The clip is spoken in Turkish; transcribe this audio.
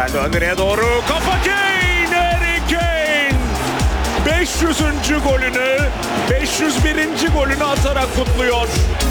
Geldi Öndüre'ye doğru. Kafa Kane! Harry Kane! 500. golünü, 501. golünü atarak kutluyor.